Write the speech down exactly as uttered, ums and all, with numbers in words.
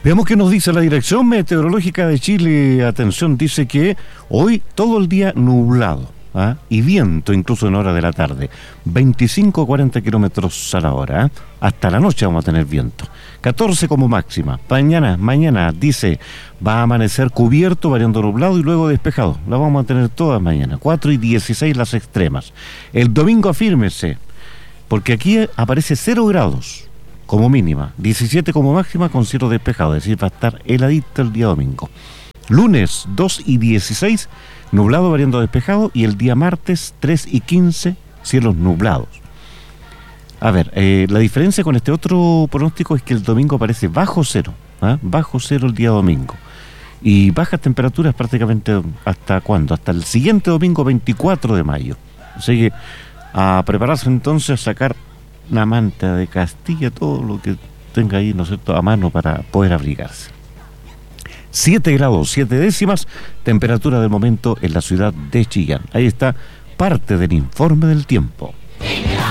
Veamos qué nos dice la Dirección Meteorológica de Chile. Atención, dice que hoy todo el día nublado, ¿ah? Y viento incluso en hora de la tarde, veinticinco a cuarenta kilómetros a la hora, ¿eh? Hasta la noche vamos a tener viento, catorce como máxima. Mañana, mañana dice, va a amanecer cubierto, variando nublado y luego despejado. La vamos a tener todas mañana, cuatro y dieciséis las extremas. El domingo afírmese, porque aquí aparece cero grados como mínima, diecisiete como máxima con cielo despejado, es decir, va a estar heladito el día domingo. Lunes dos y dieciséis, nublado variando despejado, y el día martes tres y quince, cielos nublados. A ver, eh, la diferencia con este otro pronóstico es que el domingo aparece bajo cero, ¿eh? Bajo cero el día domingo. Y bajas temperaturas prácticamente hasta ¿cuándo? Hasta el siguiente domingo veinticuatro de mayo. Así que a prepararse entonces a sacar una manta de Castilla, todo lo que tenga ahí, ¿no es cierto?, a mano para poder abrigarse. siete grados, siete décimas, temperatura del momento en la ciudad de Chillán. Ahí está parte del informe del tiempo.